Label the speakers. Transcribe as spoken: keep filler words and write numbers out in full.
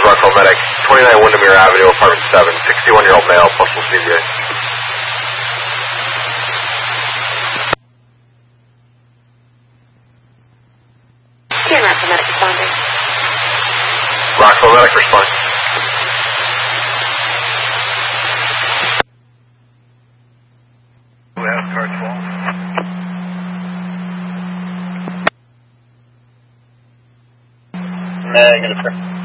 Speaker 1: is Rockville Medic, twenty-nine Windermere Avenue, apartment seven, sixty-one-year-old male, postal C V A.
Speaker 2: Here, Rockville Medic responding.
Speaker 1: Rockville Medic responding.
Speaker 3: We have car twelve. Negative, sir.